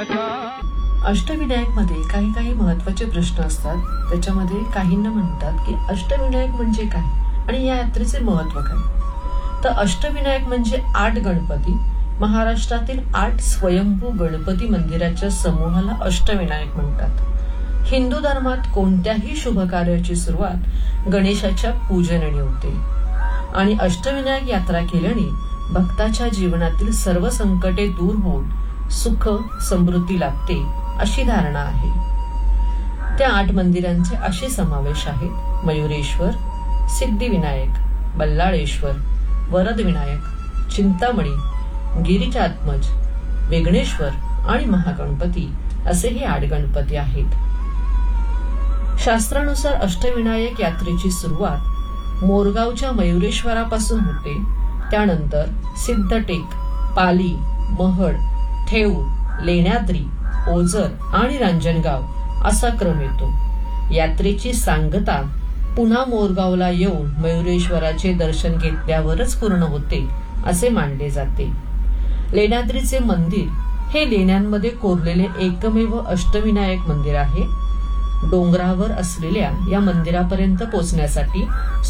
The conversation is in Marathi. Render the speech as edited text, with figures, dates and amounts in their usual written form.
अष्टविनायक मध्ये काही महत्वाचे प्रश्न असतात. त्याच्यामध्ये काहींना म्हणतात की अष्टविनायक म्हणजे काय आणि या यात्रेचे महत्व काय. तर अष्टविनायक म्हणजे 8 गणपती, महाराष्ट्रातील 8 स्वयंभू गणपती मंदिराच्या समूहाला अष्टविनायक म्हणतात. हिंदू धर्मात कोणत्याही शुभ कार्याची सुरुवात गणेशाच्या पूजनाने होते आणि अष्टविनायक यात्रा केल्याने भक्ताच्या जीवनातील सर्व संकटे दूर होऊन सुख समृद्धी लाभते अशी धारणा आहे. त्या 8 मंदिरांचे असे समावेश आहेत: मयुरेश्वर, सिद्धिविनायक, बल्लाळेश्वर, वरदविनायक, चिंतामणी, गिरिजात्मज, विघ्नेश्वर आणि महागणपती असे हे 8 गणपती आहेत. शास्त्रानुसार अष्टविनायक यात्रेची सुरुवात मोरगावच्या मयुरेश्वरापासून होते. त्यानंतर सिद्धटेक, पाली, महड, ठेऊर, लेण्याद्री, ओझर आणि रांजणगाव असा क्रम येतो. यात्रेची सांगता पुन्हा मोरगावला येऊन मयुरेश्वराचे दर्शन घेतल्यावरच पूर्ण होते असे मानले जाते. लेण्याद्रीचे मंदिर हे लेण्यांमध्ये कोरलेले एकमेव अष्टविनायक मंदिर आहे. डोंगरावर असलेल्या या मंदिरापर्यंत पोहोचण्यासाठी